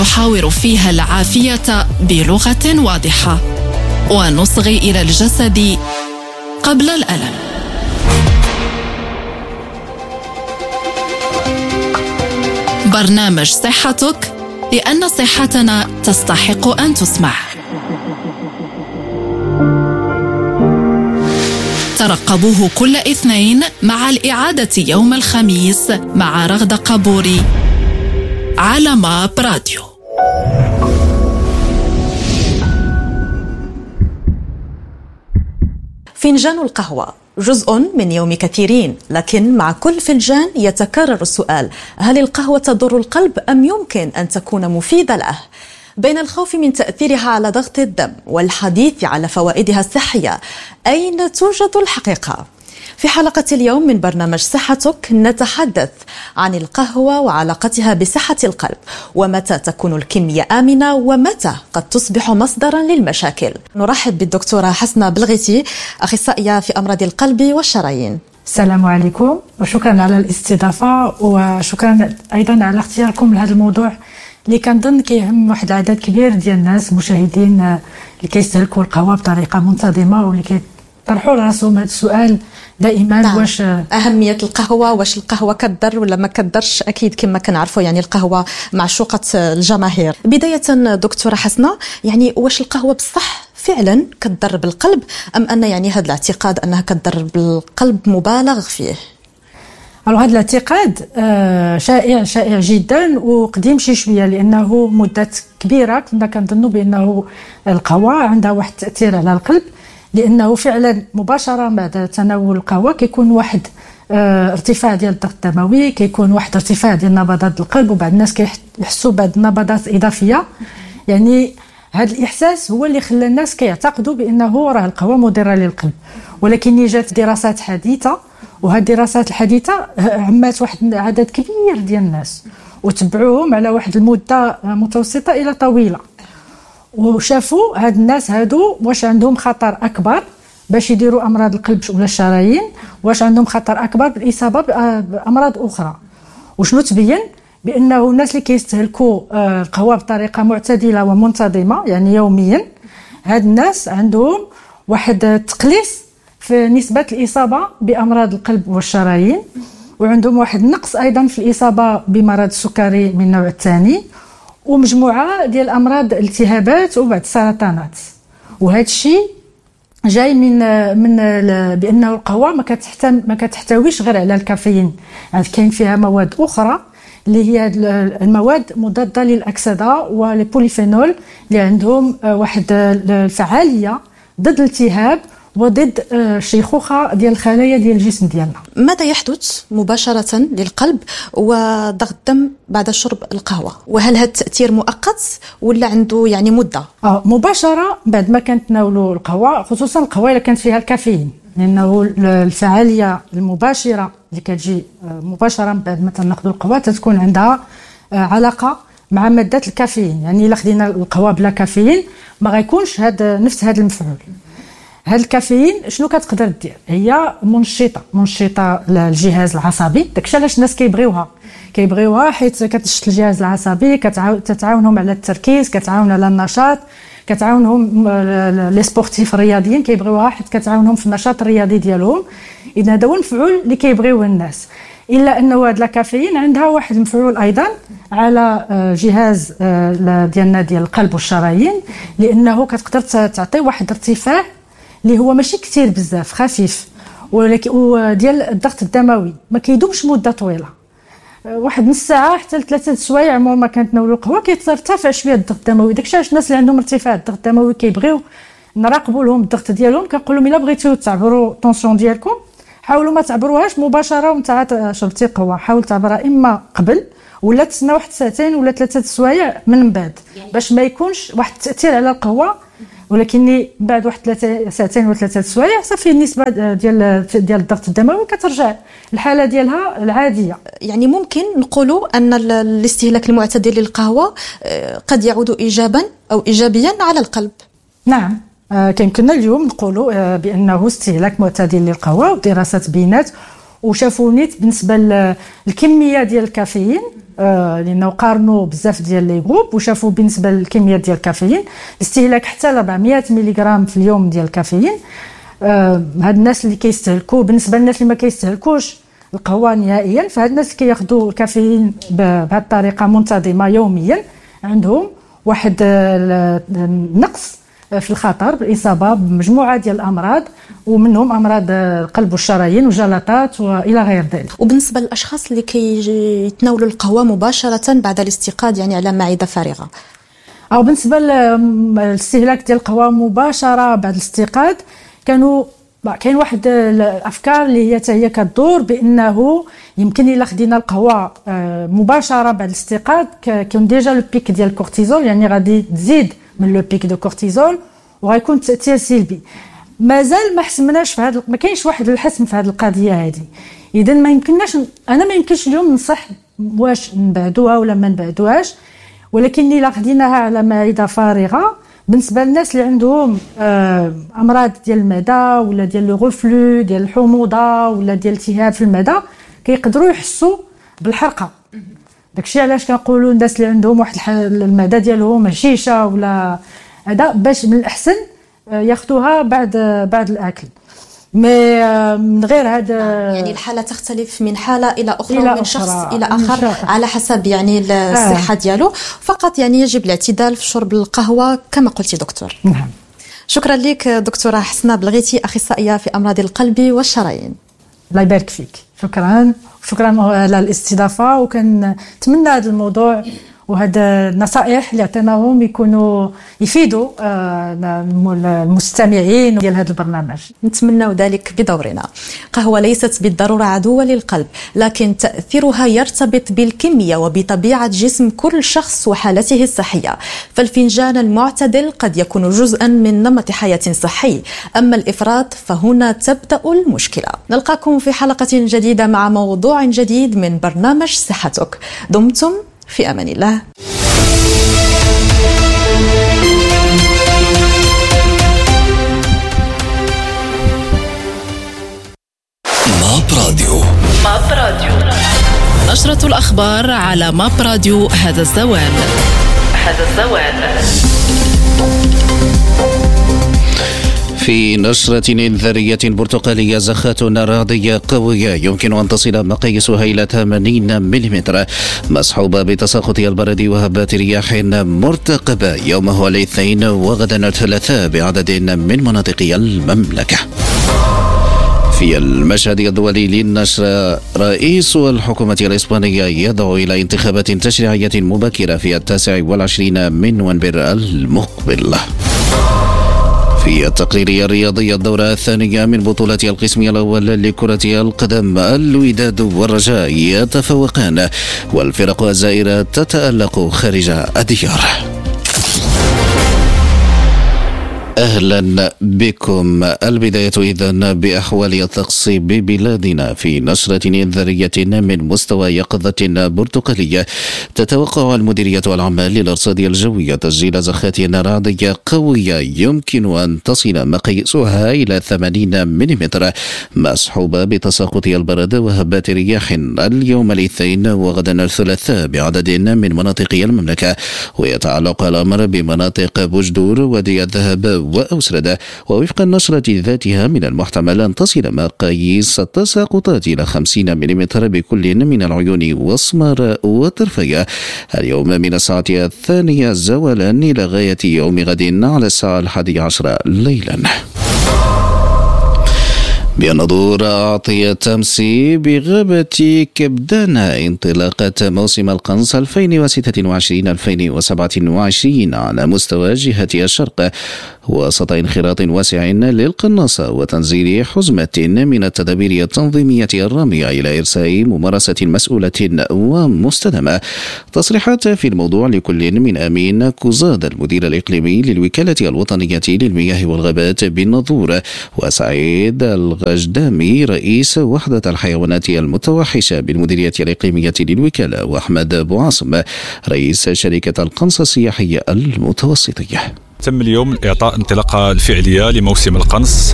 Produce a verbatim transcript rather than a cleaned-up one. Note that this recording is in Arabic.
نحاور فيها العافية بلغة واضحة ونصغي إلى الجسد قبل الألم. برنامج صحتك، لأن صحتنا تستحق أن تسمع. ترقبوه كل اثنين مع الإعادة يوم الخميس مع رغدة قبوري على ماب راديو. فنجان القهوة جزء من يوم كثيرين، لكن مع كل فنجان يتكرر السؤال: هل القهوة تضر القلب أم يمكن أن تكون مفيدة له؟ بين الخوف من تأثيرها على ضغط الدم والحديث على فوائدها الصحية، أين توجد الحقيقة؟ في حلقة اليوم من برنامج صحتك نتحدث عن القهوة وعلاقتها بصحة القلب، ومتى تكون الكمية آمنة ومتى قد تصبح مصدرا للمشاكل. نرحب بالدكتورة حسنة بلغيتي، أخصائية في أمراض القلب والشرايين. السلام عليكم وشكرا على الاستضافة، وشكرا أيضا على اختياركم لهذا الموضوع اللي كنظن كيهم واحد العدد كبير ديال الناس مشاهدين اللي كيستهلكوا القهوة بطريقة منتظمة واللي كيطرحوا راسهم هذا السؤال دائما. نعم. واش أهمية القهوة، واش القهوة كتضر ولا ما كتضرش؟ أكيد كما كنعرفوا يعني القهوة معشوقة الجماهير. بداية دكتورة حسنة، يعني واش القهوة بصح فعلا كتضر بالقلب أم أن يعني هذا الاعتقاد أنها كتضر بالقلب مبالغ فيه؟ alors هذا الاعتقاد شائع شائع جدا وقديم شي شويه، لانه مده كبيره كنا كنظنوا بانه القهوه عندها واحد التاثير على القلب، لانه فعلا مباشره بعد تناول القهوه كيكون واحد ارتفاع ديال الضغط الدموي، كيكون واحد ارتفاع ديال نبضات القلب، وبعض الناس كيحسوا بعض النبضات اضافيه. يعني هذا الاحساس هو اللي خلى الناس كيعتقدوا بانه راه القهوه مضره للقلب. ولكن جات دراسات حديثه، وهذه الدراسات الحديثه عمات واحد عدد كبير ديال الناس وتبعوهم على واحد المده متوسطه الى طويله، وشافوا هاد الناس هادو واش عندهم خطر اكبر باش يديروا امراض القلب ولا الشرايين، واش عندهم خطر اكبر بالاصابه بامراض اخرى. وشنو تبين؟ بانه الناس اللي كيستهلكوا القهوه بطريقه معتدله ومنتظمه يعني يوميا، هاد الناس عندهم واحد التقليص في نسبة الإصابة بأمراض القلب والشرايين، وعندهم واحد النقص أيضا في الإصابة بمرض السكري من النوع الثاني، ومجموعة ديال أمراض الالتهابات وبعض السرطانات. وهذا الشيء جاي من من بأنه القهوة ما كتحتم ما كتحتويش غير على الكافيين، يعني كاين فيها مواد أخرى اللي هي المواد مضادة للأكسدة والبوليفينول اللي عندهم واحد الفعالية ضد الالتهاب وضد الشيخوخة ديال الخلايا ديال الجسم ديالنا. ماذا يحدث مباشرة للقلب وضغط الدم بعد شرب القهوة؟ وهل هذا التأثير مؤقت ولا عنده يعني مدة؟ اه مباشرة بعد ما كنتناولوا القهوة، خصوصا القهوة إلا كانت فيها الكافيين، لأنه الفعالية المباشرة اللي كتجي مباشرة بعد ما تناخذوا القهوة تتكون عندها علاقة مع مادة الكافيين. يعني إلا خدينا القهوة بلا كافيين ما غيكونش هذا نفس هذا المفعول. هاد الكافيين شنو كتقدر دير؟ هي منشطه منشطه للجهاز العصبي. داكشي علاش الناس كيبغيوها كيبغيوها حيت كتنشط الجهاز العصبي، كتعاونهم على التركيز، كتعاون على النشاط، كتعاونهم لي سبورتيف الرياضيين كيبغيوها حيت كتعاونهم في النشاط الرياضي ديالهم. اذا هذا هو المفعول اللي كيبغيوه الناس. الا انه هاد الكافيين عندها واحد المفعول ايضا على جهاز ديالنا ديال القلب والشرايين، لانه كتقدر تعطي واحد ارتفاع اللي هو ماشي كثير بزاف، خفيف، ولكن وديال الضغط الدموي ما كيدومش مده طويله، واحد نص ساعه حتى لثلاثه سوايع عمر ما كنتناولوا القهوه كيترتفع شويه الضغط الدموي. داكشي علاش الناس اللي عندهم ارتفاع الضغط الدموي كيبغيو نراقبوا لهم الضغط ديالهم. كنقول لهم الا بغيتوا تعبروا الطونسيون ديالكم حاولوا ما تعبروهاش مباشره وانت شربتي قهوه، حاول تعبرها اما قبل ولا تسنى واحد ساعتين ولا ثلاثه سوايع من بعد باش ما يكونش واحد التاثير على القهوه. ولكن بعد واحد ثلاثه ساعتين ولا ثلاثه سوايع صافي النسبه ديال ديال الضغط الدموي كترجع الحاله ديالها العاديه. يعني ممكن نقولوا ان الاستهلاك المعتدل للقهوه قد يعود ايجابا او ايجابيا على القلب. نعم، كيمكننا اليوم نقولوا بانه استهلاك معتدل للقهوه ودراسات بينات وشافوا نيت بالنسبه للكميه ديال الكافيين، آه لانه قارنوا بزاف ديال لي جروب وشافوا بالنسبه للكميه ديال الكافيين استهلاك حتى ل أربعمائة ملغ في اليوم ديال الكافيين. آه هاد الناس اللي كيستهلكوا، بالنسبه للناس اللي ما كيستهلكوش القهوه نهائيا، فهاد الناس اللي كياخذوا الكافيين بهذه الطريقه منتظمه يوميا عندهم واحد النقص في الخطر بالاصابه بمجموعه ديال الامراض، ومنهم امراض القلب والشرايين وجلطات والى غير ذلك. وبالنسبه للاشخاص اللي كيتناولوا القهوه مباشره بعد الاستيقاظ، يعني على معده فارغه، او بالنسبه للاستهلاك ديال القهوه مباشره بعد الاستيقاظ، كانوا كاين واحد الافكار اللي هي حتى هي كتدور بانه يمكن الا خدينا القهوه مباشره بعد الاستيقاظ كان ديجا لو بيك ديال الكورتيزول، يعني غادي تزيد من لو بيك دو كورتيزول وغيكون تاثير سلبي. مازال ما حسمناش في هذا، ما كاينش واحد الحسم في هذه القضيه هذه. اذا ما يمكنناش، انا ما يمكنش اليوم ننصح واش نبعدوها ولا ما نبعدوهاش، ولكن الا خديناها على معده فارغه بالنسبه للناس اللي عندهم آه امراض ديال المعده ولا ديال لو غوفلو ديال الحموضه ولا ديال التهاب في المعده، كيقدروا يحسوا بالحرقه. داكشي علاش كنقولوا الناس اللي عندهم واحد المعده ديالهم هشيشه ولا هذا، باش من الاحسن ياخذوها بعد بعد الاكل. مي من غير هذا يعني الحاله تختلف من حاله الى اخرى، إلى ومن أخرى. شخص الى اخر على حسب يعني الصحه آه. ديالو. فقط يعني يجب الاعتدال في شرب القهوه كما قلتي دكتور. نعم. شكرا لك دكتوره حسنه بلغيتي، اخصائيه في امراض القلب والشرايين. الله يبارك فيك. شكرا شكرا على الاستضافه، وكنتمنى هذا الموضوع وهذا النصائح اللي عطيناهم يكونوا يفيدوا المستمعين ديال هذا البرنامج. نتمنى ذلك بدورنا. قهوة ليست بالضرورة عدوة للقلب، لكن تأثيرها يرتبط بالكمية وبطبيعة جسم كل شخص وحالته الصحية. فالفنجان المعتدل قد يكون جزءا من نمط حياة صحي، أما الإفراط فهنا تبدأ المشكلة. نلقاكم في حلقة جديدة مع موضوع جديد من برنامج صحتك. دمتم في أمان الله. ماب راديو. ماب راديو. نشرة الأخبار على ماب راديو. هذا الزوال. هذا الزوال. في نشرة إنذارية برتقالية زخات رعدية قوية يمكن أن تصل مقاييسها إلى ثمانين ملم، مصحوبة بتساقط البرد وهبات رياح مرتقبة يومه الاثنين وغدا الثلاثاء بعدد من مناطق المملكة. في المشهد الدولي للنشر، رئيس الحكومة الإسبانية يدعو إلى انتخابات تشريعية مبكرة في التاسع والعشرين من نوفمبر المقبل. في التقرير الرياضي، الدورة الثانية من بطولة القسم الأول لكرة القدم، الوداد والرجاء يتفوقان والفرق الزائرة تتألق خارج الديار. أهلا بكم. البداية إذن بأحوال الطقس ببلادنا. في نشرة إنذارية من مستوى يقظة برتقالية، تتوقع المديرية العامة للأرصاد الجوية تسجيل زخات رعدية قوية يمكن أن تصل مقاييسها إلى ثمانين ملم، مصحوبة بتساقط البرد وهبات رياح اليوم الاثنين وغدا الثلاثاء بعدد من مناطق المملكة، ويتعلق الأمر بمناطق بوجدور ودي الذهب وأوسردة. ووفق النشرة ذاتها من المحتمل أن تصل مقاييس التساقطات إلى خمسين ملم بكل من العيون وسمار وطرفية اليوم من الساعة الثانية زوالا إلى غاية يوم غد على الساعة الحادية عشر ليلا. بنظور أعطيت أمس بغابة كبدانا انطلاقة موسم القنص ألفين وستة وعشرين ألفين وسبعة وعشرين على مستوى جهة الشرق، وسط انخراط واسع للقناصة وتنزيل حزمة من التدابير التنظيمية الرامية إلى إرساء ممارسة مسؤولة ومستدامة. تصريحات في الموضوع لكل من أمين كوزاد المدير الإقليمي للوكالة الوطنية للمياه والغابات بالنظور، وسعيد الغجدامي رئيس وحدة الحيوانات المتوحشة بالمديرية الإقليمية للوكالة، وأحمد بوعاصم رئيس شركة القنص السياحي المتوسطية. تم اليوم إعطاء انطلاقة الفعلية لموسم القنص